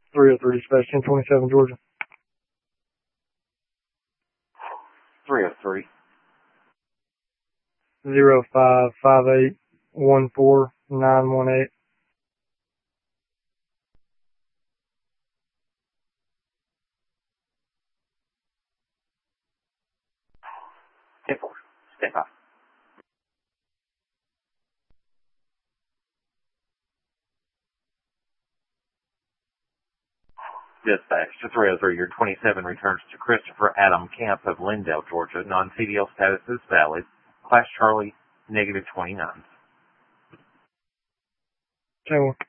303, dispatch 1027, Georgia. 303. 055814 918. 10-4. Stand by. Dispatch to 303, your 27 returns to Christopher Adam Camp of Lindale, Georgia. Non-CDL status is valid. Class Charlie, -29. 10-1.